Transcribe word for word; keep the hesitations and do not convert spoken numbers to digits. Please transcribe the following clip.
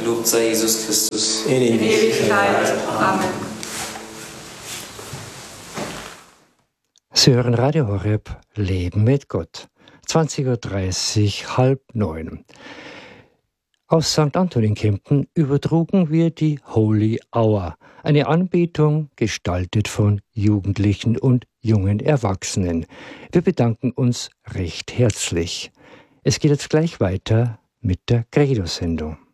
Gelobt sei Jesus Christus. In Ewigkeit. Amen. Sie hören Radio Horeb, Leben mit Gott. zwanzig Uhr dreißig, halb neun. Aus Sankt Anton in Kempten übertrugen wir die Holy Hour, eine Anbetung gestaltet von Jugendlichen und jungen Erwachsenen. Wir bedanken uns recht herzlich. Es geht jetzt gleich weiter mit der Credo-Sendung.